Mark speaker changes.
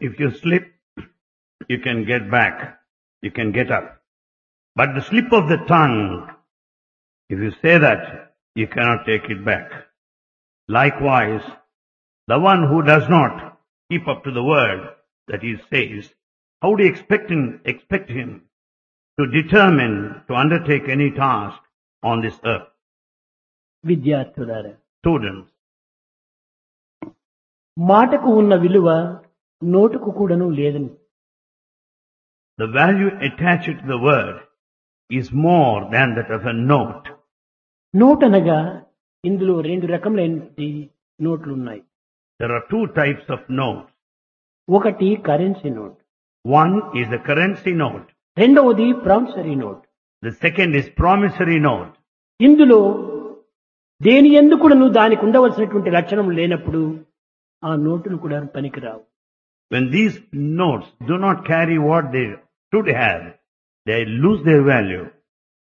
Speaker 1: If you slip, you can get back. You can get up. But the slip of the tongue, if you say that, you cannot take it back. Likewise, the one who does not keep up to the word that he says, how do you expect him to determine to undertake any task on this earth?
Speaker 2: విద్యార్థులారా,
Speaker 1: Students,
Speaker 2: మాటకు ఉన్న విలువ నోటుకు కూడాను లేదని.
Speaker 1: the value attached to the word is more than that of a note.
Speaker 2: Note అనగా ఇందులో రెండు రకములైన నోట్లు ఉన్నాయి.
Speaker 1: There are two types of notes.
Speaker 2: ఒకటి currency note,
Speaker 1: One is a currency note.
Speaker 2: రెండవది promissory note.
Speaker 1: The second is promissory note.
Speaker 2: ఇందులో దేని యందు కూడాను దానికి ఉండవలసినటువంటి లక్షణం లేనప్పుడు ఆ నోటులు కూడా పనికిరావు.
Speaker 1: When these notes do not carry what they should have, they lose their value.